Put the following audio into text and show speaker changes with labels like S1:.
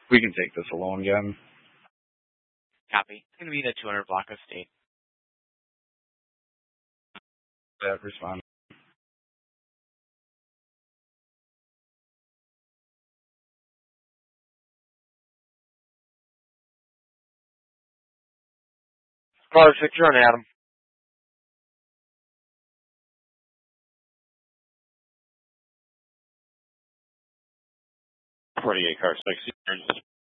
S1: We can take this alone again.
S2: Copy. It's going to be the 200 block of state.
S1: Respond.
S3: Car 6, you're on Adam.
S4: 48, car 6.